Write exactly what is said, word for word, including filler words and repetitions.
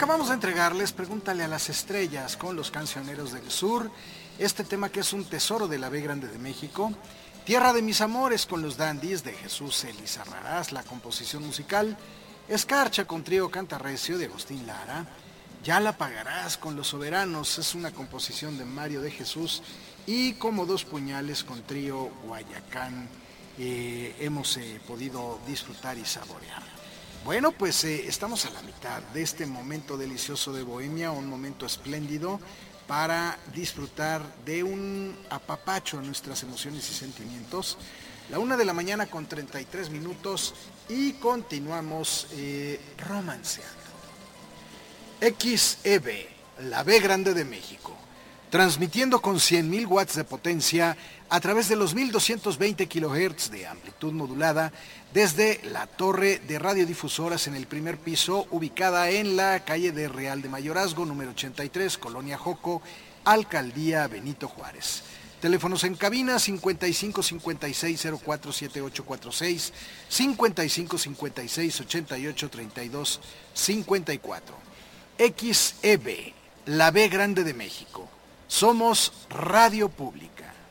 acabamos de entregarles Pregúntale a las Estrellas con los Cancioneros del Sur, este tema que es un tesoro de la B Grande de México. Tierra de mis amores con los Dandies de Jesús Elizarrarás, la composición musical. Escarcha con trío Cantarrecio de Agustín Lara. Ya la pagarás con los Soberanos, es una composición de Mario de Jesús. Y Como dos puñales con trío Guayacán eh, hemos eh, podido disfrutar y saborear. Bueno, pues eh, estamos a la mitad de este momento delicioso de Bohemia, un momento espléndido para disfrutar de un apapacho a nuestras emociones y sentimientos. La una de la mañana con treinta y tres minutos y continuamos eh, romanceando. X E B, la B Grande de México, transmitiendo con cien mil watts de potencia a través de los mil doscientos veinte kilohertz de amplitud modulada desde la torre de radiodifusoras en el primer piso, ubicada en la calle de Real de Mayorazgo, número ochenta y tres, Colonia Joco, Alcaldía Benito Juárez. Teléfonos en cabina cincuenta y cinco cincuenta y seis cero cuatro siete ocho cuatro seis, cincuenta y cinco cincuenta y seis ochenta y ocho treinta y dos cincuenta y cuatro. X E B, la B Grande de México. Somos Radio Pública.